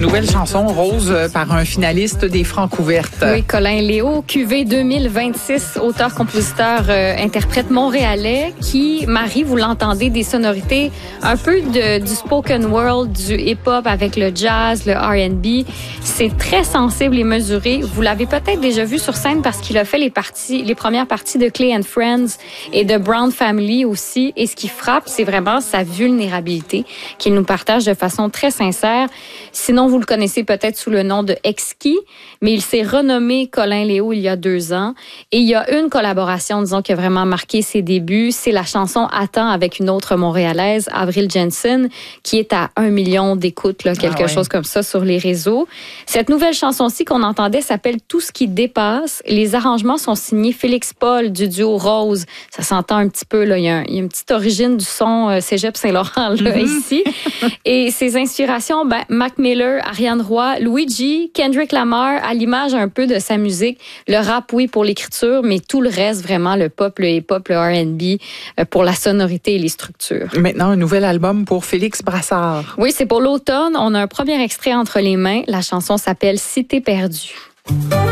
Nouvelle chanson, Rose, par un finaliste des Francouvertes. Oui, Colin Léo, QV 2026, auteur, compositeur, interprète montréalais qui marie, vous l'entendez, des sonorités un peu du spoken world, du hip-hop avec le jazz, le R&B. C'est très sensible et mesuré. Vous l'avez peut-être déjà vu sur scène parce qu'il a fait les premières parties de Clay and Friends et de Brown Family aussi. Et ce qui frappe, c'est vraiment sa vulnérabilité qu'il nous partage de façon très sincère. Sinon, vous le connaissez peut-être sous le nom de Exquis, mais il s'est renommé Colin Léo il y a 2 ans. Et il y a une collaboration, disons, qui a vraiment marqué ses débuts. C'est la chanson Attends avec une autre Montréalaise, Avril Jensen, qui est à 1 million d'écoutes, quelque chose comme ça sur les réseaux. Cette nouvelle chanson-ci qu'on entendait s'appelle Tout ce qui dépasse. Les arrangements sont signés Félix Paul du duo Rose. Ça s'entend un petit peu, là. Il y a une petite origine du son Cégep Saint-Laurent, là, ici. Et ses inspirations, Mac Miller, Ariane Roy, Luigi, Kendrick Lamar, à l'image un peu de sa musique. Le rap, oui, pour l'écriture, mais tout le reste, vraiment, le pop, le hip-hop, le R&B, pour la sonorité et les structures. Maintenant, un nouvel album pour Félix Brassard. Oui, c'est pour l'automne. On a un premier extrait entre les mains. La chanson s'appelle Si t'es perdu.